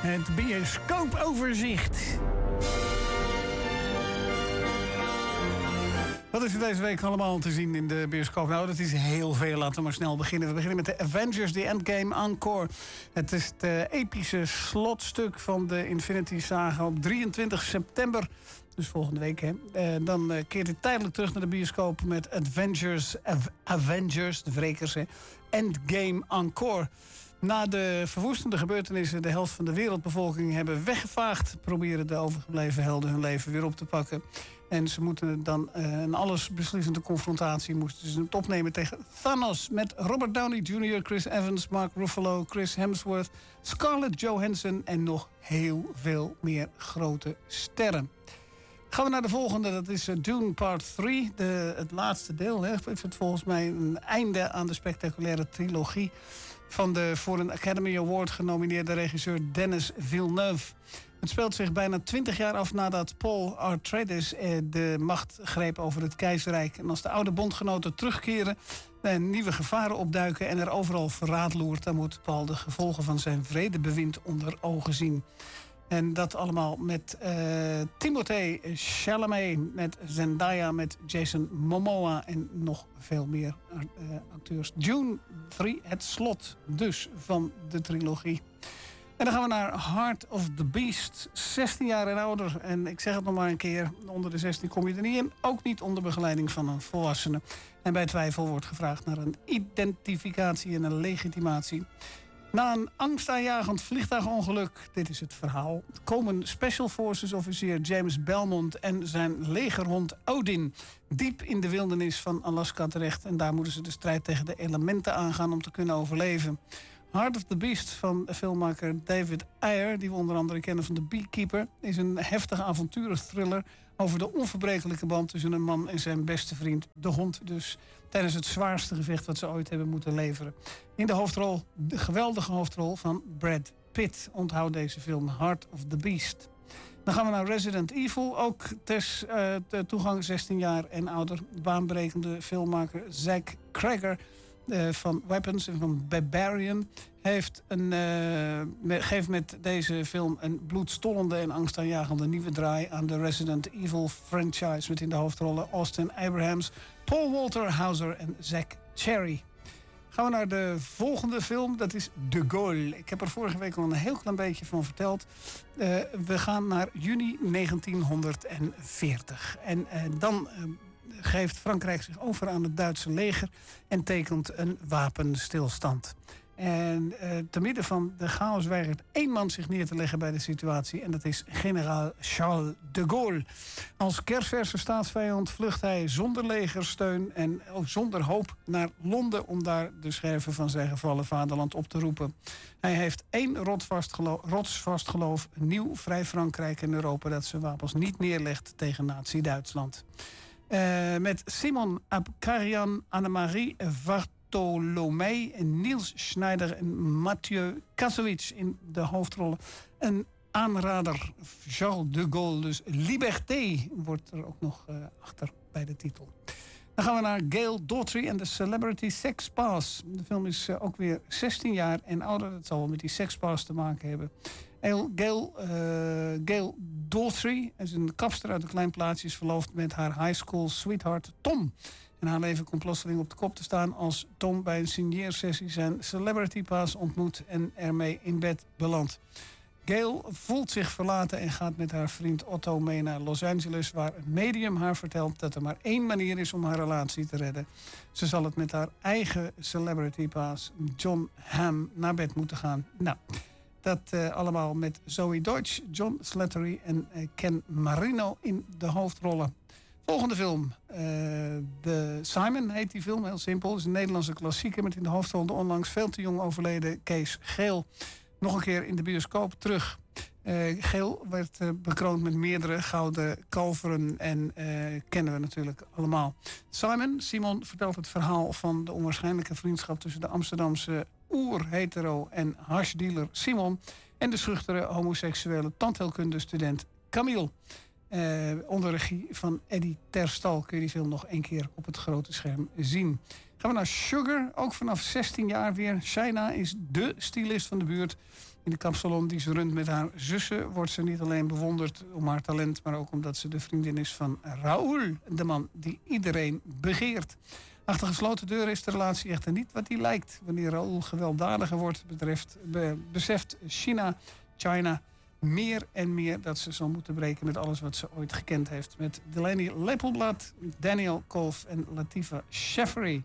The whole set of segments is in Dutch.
Het bioscoopoverzicht. Wat is er deze week allemaal te zien in de bioscoop? Nou, dat is heel veel. Laten we maar snel beginnen. We beginnen met de Avengers, The Endgame Encore. Het is het epische slotstuk van de Infinity Saga op 23 september. Dus volgende week, hè. Dan keert hij tijdelijk terug naar de bioscoop met Avengers, de wrekers, hè. Endgame Encore. Na de verwoestende gebeurtenissen de helft van de wereldbevolking hebben weggevaagd, proberen de overgebleven helden hun leven weer op te pakken. En ze moeten dan een allesbeslissende confrontatie moesten ze het opnemen tegen Thanos. Met Robert Downey Jr., Chris Evans, Mark Ruffalo, Chris Hemsworth, Scarlett Johansson en nog heel veel meer grote sterren. Gaan we naar de volgende, dat is Dune Part 3, het laatste deel. Hè. Het is volgens mij een einde aan de spectaculaire trilogie van de voor een Academy Award genomineerde regisseur Denis Villeneuve. Het speelt zich bijna 20 jaar af nadat Paul Atreides de macht greep over het keizerrijk. En als de oude bondgenoten terugkeren en nieuwe gevaren opduiken en er overal verraad loert, dan moet Paul de gevolgen van zijn vredebewind onder ogen zien. En dat allemaal met Timothée Chalamet, met Zendaya, met Jason Momoa en nog veel meer acteurs. Dune 3, het slot dus van de trilogie. En dan gaan we naar Heart of the Beast. 16 jaar en ouder. En ik zeg het nog maar een keer, onder de 16 kom je er niet in. Ook niet onder begeleiding van een volwassene. En bij twijfel wordt gevraagd naar een identificatie en een legitimatie. Na een angstaanjagend vliegtuigongeluk, dit is het verhaal, komen Special Forces officier James Belmont en zijn legerhond Odin diep in de wildernis van Alaska terecht. En daar moeten ze de strijd tegen de elementen aangaan om te kunnen overleven. Heart of the Beast van filmmaker David Ayer, die we onder andere kennen van The Beekeeper, is een heftige avonturenthriller over de onverbrekelijke band tussen een man en zijn beste vriend, de hond dus, tijdens het zwaarste gevecht wat ze ooit hebben moeten leveren. In de hoofdrol, de geweldige hoofdrol van Brad Pitt. Onthoud deze film, Heart of the Beast. Dan gaan we naar Resident Evil, ook toegang 16 jaar en ouder. Baanbrekende filmmaker Zack Cregger van Weapons en van Barbarian geeft met deze film een bloedstollende en angstaanjagende nieuwe draai aan de Resident Evil franchise, met in de hoofdrollen Austin Abrahams, Paul Walter Hauser en Zach Cherry. Gaan we naar de volgende film, dat is De Gaulle. Ik heb er vorige week al een heel klein beetje van verteld. We gaan naar juni 1940. En dan geeft Frankrijk zich over aan het Duitse leger en tekent een wapenstilstand. En te midden van de chaos weigert één man zich neer te leggen bij de situatie. En dat is generaal Charles de Gaulle. Als kersverse staatsvijand vlucht hij zonder legersteun en ook zonder hoop naar Londen om daar de scherven van zijn gevallen vaderland op te roepen. Hij heeft één rotsvast geloof, een nieuw vrij Frankrijk en Europa dat zijn wapens niet neerlegt tegen Nazi-Duitsland. Met Simon Abkarian, Annemarie Bartholomei, Niels Schneider en Mathieu Kassovitz in de hoofdrollen. Een aanrader, Charles de Gaulle, dus Liberté wordt er ook nog achter bij de titel. Dan gaan we naar Gail Daughtry en de Celebrity Sex Pass. De film is ook weer 16 jaar en ouder. Dat zal wel met die Sex Pass te maken hebben. Gail Daughtry is een kapster uit een klein plaatsje, is verloofd met haar high school sweetheart Tom. En haar leven komt plotseling op de kop te staan als Tom bij een signeersessie zijn Celebrity Pass ontmoet en ermee in bed belandt. Gail voelt zich verlaten en gaat met haar vriend Otto mee naar Los Angeles, waar een medium haar vertelt dat er maar één manier is om haar relatie te redden. Ze zal het met haar eigen Celebrity Pass, John Hamm, naar bed moeten gaan. Nou, dat allemaal met Zoe Deutsch, John Slattery en Ken Marino in de hoofdrollen. Volgende film. The Simon heet die film, heel simpel. Het is een Nederlandse klassieker met in de hoofdrol de onlangs veel te jong overleden Kees Geel. Nog een keer in de bioscoop terug. Geel werd bekroond met meerdere gouden kalveren en kennen we natuurlijk allemaal. Simon vertelt het verhaal van de onwaarschijnlijke vriendschap tussen de Amsterdamse oer-hetero en hashdealer Simon en de schuchtere homoseksuele tandheelkunde-student Camille. Onder regie van Eddie Terstal kun je die film nog 1 keer op het grote scherm zien. Gaan we naar Sugar, ook vanaf 16 jaar weer. Shaina is dé stylist van de buurt. In de kapsalon die ze runt met haar zussen wordt ze niet alleen bewonderd om haar talent, maar ook omdat ze de vriendin is van Raoul, de man die iedereen begeert. Achter gesloten deuren is de relatie echter niet wat die lijkt. Wanneer Raoul gewelddadiger wordt, beseft China meer en meer dat ze zal moeten breken met alles wat ze ooit gekend heeft. Met Delaney Lepelblad, Daniel Kolf en Latifah Shaffery.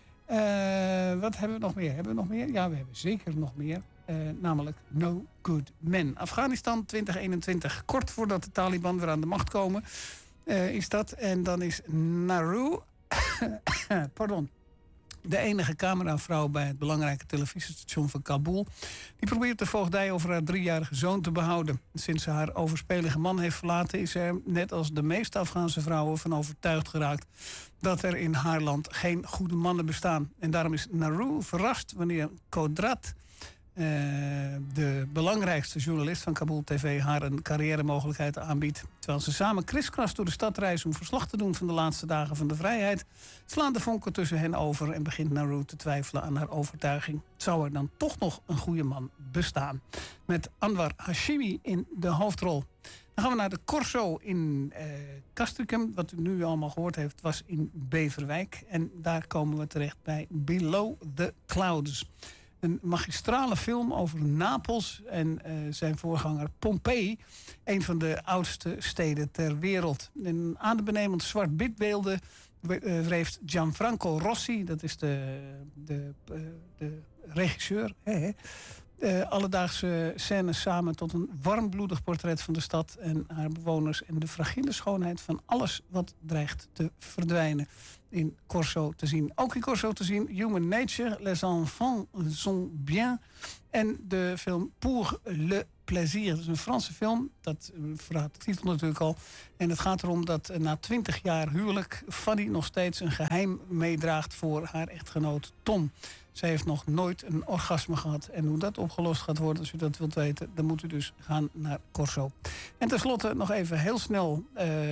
Wat hebben we nog meer? Hebben we nog meer? Ja, we hebben zeker nog meer. Namelijk No Good Men. Afghanistan 2021. Kort voordat de Taliban weer aan de macht komen is dat. En dan is Naru pardon, de enige cameravrouw bij het belangrijke televisiestation van Kabul. Die probeert de voogdij over haar 3-jarige zoon te behouden. Sinds ze haar overspelige man heeft verlaten is er, net als de meeste Afghaanse vrouwen, van overtuigd geraakt dat er in haar land geen goede mannen bestaan. En daarom is Naru verrast wanneer Kodrat, de belangrijkste journalist van Kabul TV, haar een carrière-mogelijkheid aanbiedt. Terwijl ze samen kriskras door de stad reizen om verslag te doen van de laatste dagen van de vrijheid, slaan de vonken tussen hen over en begint Naru te twijfelen aan haar overtuiging. Zou er dan toch nog een goede man bestaan? Met Anwar Hashimi in de hoofdrol. Dan gaan we naar de Corso in Castricum. Wat u nu allemaal gehoord heeft, was in Beverwijk. En daar komen we terecht bij Below the Clouds. Een magistrale film over Napels en zijn voorganger Pompeii. Een van de oudste steden ter wereld. In adembenemend zwart-wit beelden wreef Gianfranco Rossi, dat is de regisseur, alledaagse scènes samen tot een warmbloedig portret van de stad en haar bewoners en de fragiele schoonheid van alles wat dreigt te verdwijnen. In Corso te zien. Ook in Corso te zien Human Nature, Les Enfants sont bien en de film Pour le Plaisir. Dat is een Franse film, dat verraadt de titel natuurlijk al. En het gaat erom dat na 20 jaar huwelijk Fanny nog steeds een geheim meedraagt voor haar echtgenoot Tom. Zij heeft nog nooit een orgasme gehad. En hoe dat opgelost gaat worden, als u dat wilt weten, dan moet u dus gaan naar Corso. En tenslotte nog even heel snel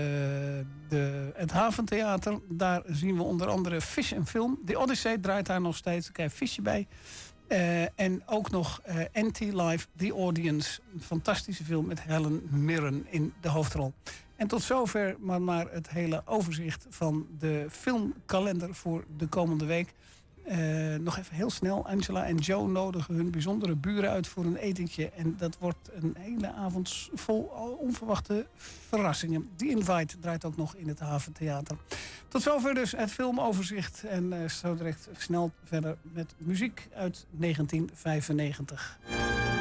het Haventheater. Daar zien we onder andere Fish en Film. The Odyssey draait daar nog steeds. Daar krijg je visje bij. En ook nog Anti-Life, The Audience. Een fantastische film met Helen Mirren in de hoofdrol. En tot zover maar het hele overzicht van de filmkalender voor de komende week. Nog even heel snel. Angela en Joe nodigen hun bijzondere buren uit voor een etentje. En dat wordt een hele avond vol onverwachte verrassingen. Die Invite draait ook nog in het Haventheater. Tot zover dus het filmoverzicht. En zo direct snel verder met muziek uit 1995.